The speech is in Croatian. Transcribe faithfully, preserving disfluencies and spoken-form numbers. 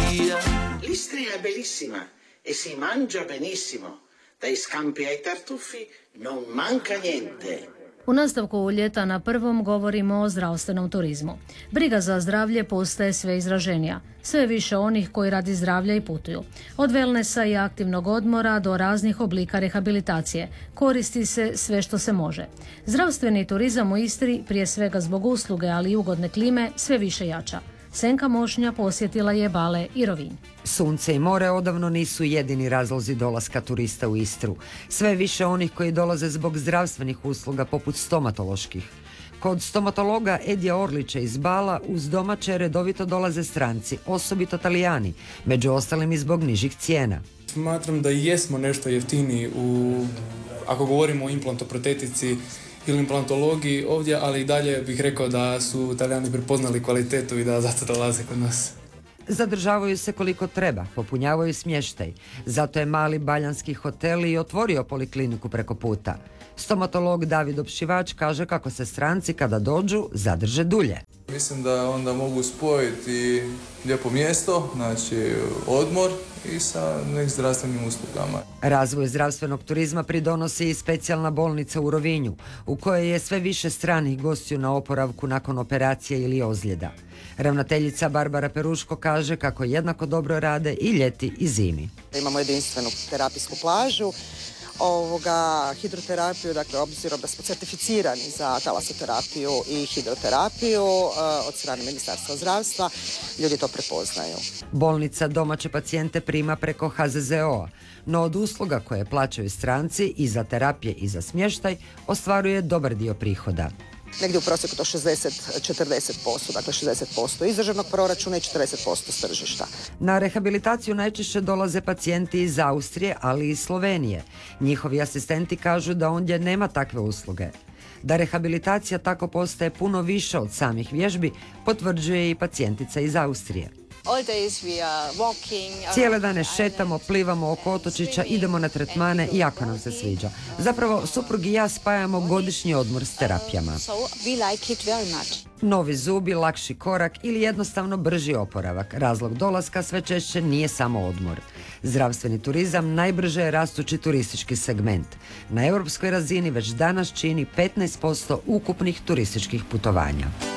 via. L'Istria è bellissima e si mangia benissimo. Dai scampi ai tartufi non manca niente. U nastavku ljeta na prvom govorimo o zdravstvenom turizmu. Briga za zdravlje postaje sve izraženija. Sve više onih koji radi zdravlja i putuju. Od wellnessa i aktivnog odmora do raznih oblika rehabilitacije. Koristi se sve što se može. Zdravstveni turizam u Istri, prije svega zbog usluge, ali i ugodne klime, sve više jača. Senka Mošnja posjetila je Bale i Rovinj. Sunce i more odavno nisu jedini razlozi dolaska turista u Istru. Sve više onih koji dolaze zbog zdravstvenih usluga poput stomatoloških. Kod stomatologa Edija Orlića iz Bala uz domaće redovito dolaze stranci, osobito Talijani, među ostalim i zbog nižih cijena. Smatram da jesmo nešto jeftiniji u, ako govorimo o implantoprotetici ili implantologiji ovdje, ali i dalje bih rekao da su Talijani prepoznali kvalitetu i da zato dolaze kod nas. Zadržavaju se koliko treba, popunjavaju smještaj. Zato je mali baljanski hotel i otvorio polikliniku preko puta. Stomatolog David Opšivač kaže kako se stranci kada dođu zadrže dulje. Mislim da onda mogu spojiti lijepo mjesto, znači odmor i sa nekim zdravstvenim uslugama. Razvoj zdravstvenog turizma pridonosi i specijalna bolnica u Rovinju, u kojoj je sve više stranih gostiju na oporavku nakon operacije ili ozljeda. Ravnateljica Barbara Peruško kaže kako jednako dobro rade i ljeti i zimi. Imamo jedinstvenu terapijsku plažu, ovoga, hidroterapiju, dakle obzirom da smo certificirani za talasoterapiju i hidroterapiju od strane Ministarstva zdravstva, ljudi to prepoznaju. Bolnica domaće pacijente prima preko ha ze ze o a, no od usluga koje plaćaju stranci i za terapije i za smještaj ostvaruje dobar dio prihoda. Negdje u prosjeku to šezdeset četrdeset posto, dakle šezdeset posto iz državnog proračuna i četrdeset posto s tržišta. Na rehabilitaciju najčešće dolaze pacijenti iz Austrije, ali i iz Slovenije. Njihovi asistenti kažu da ondje nema takve usluge. Da rehabilitacija tako postaje puno više od samih vježbi, potvrđuje i pacijentica iz Austrije. Cijele dane šetamo, plivamo oko otočića, idemo na tretmane i jako nam se sviđa. Zapravo, suprug i ja spajamo godišnji odmor s terapijama. Novi zubi, lakši korak ili jednostavno brži oporavak. Razlog dolaska sve češće nije samo odmor. Zdravstveni turizam najbrže je rastući turistički segment. Na europskoj razini već danas čini petnaest posto ukupnih turističkih putovanja.